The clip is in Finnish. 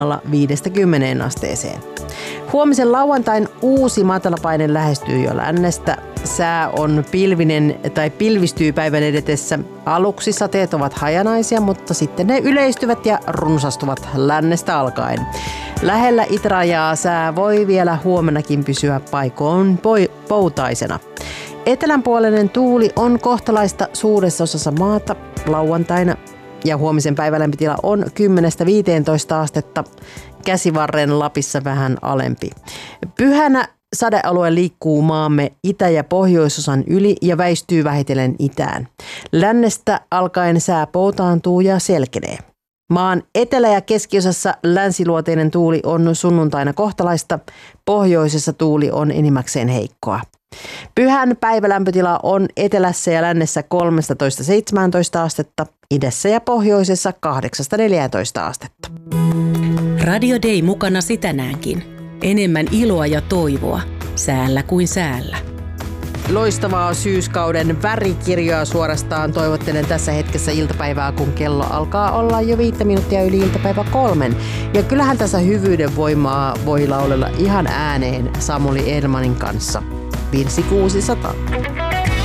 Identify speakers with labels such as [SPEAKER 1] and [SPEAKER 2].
[SPEAKER 1] 50 asteeseen. Huomisen lauantain uusi matalapaine lähestyy jo lännestä. Sää on pilvinen tai pilvistyy päivän edetessä. Aluksi sateet ovat hajanaisia, mutta sitten ne yleistyvät ja runsastuvat lännestä alkaen. Lähellä itärajaa sää voi vielä huomennakin pysyä paikoin poutaisena. Etelänpuoleinen tuuli on kohtalaista suuressa osassa maata lauantaina ja huomisen päivälämpötila on 10-15 astetta. Käsivarren Lapissa vähän alempi. Pyhänä sadealue liikkuu maamme itä- ja pohjoisosan yli ja väistyy vähitellen itään. Lännestä alkaen sää poutaantuu ja selkenee. Maan etelä- ja keskiosassa länsiluoteinen tuuli on sunnuntaina kohtalaista, pohjoisessa tuuli on enimmäkseen heikkoa. Pyhän päivälämpötila on etelässä ja lännessä 13-17 astetta, idässä ja pohjoisessa 8-14 astetta.
[SPEAKER 2] Radio Day mukanasi tänäänkin. Enemmän iloa ja toivoa, säällä kuin säällä.
[SPEAKER 1] Loistavaa syyskauden värikirjoa suorastaan toivottelen tässä hetkessä iltapäivää, kun kello alkaa olla jo 5 minuuttia yli iltapäivä 3. Ja kyllähän tässä hyvyyden voimaa voi laulella ihan ääneen Samuli Elmanin kanssa. Virsi 600.